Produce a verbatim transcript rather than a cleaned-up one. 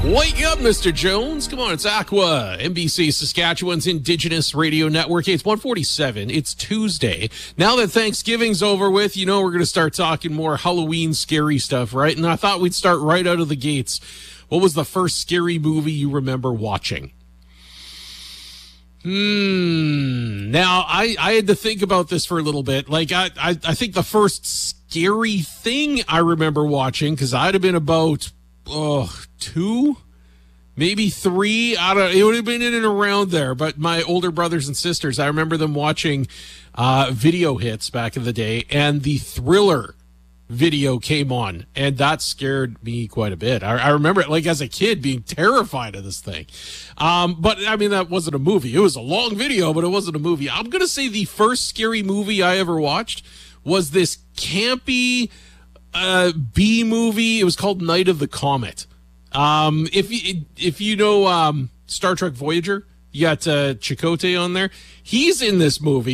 Wake up, Mister Jones. Come on, it's Aqua, N B C Saskatchewan's Indigenous Radio Network. It's one forty-seven. It's Tuesday. Now that Thanksgiving's over with, you know we're going to start talking more Halloween scary stuff, right? And I thought we'd start right out of the gates. What was the first scary movie you remember watching? Hmm. Now, I, I had to think about this for a little bit. Like, I, I, I think the first scary thing I remember watching, because I'd have been about... Oh, two, maybe three. I don't. It would have been in and around there. But my older brothers and sisters, I remember them watching uh, video hits back in the day, and the Thriller video came on, and that scared me quite a bit. I, I remember it, like as a kid, being terrified of this thing. Um, but I mean, that wasn't a movie. It was a long video, but it wasn't a movie. I'm gonna say the first scary movie I ever watched was this campy uh B movie. It was called Night of the Comet. Um if you if you know um Star Trek Voyager, you got uh Chakotay on there. He's in this movie.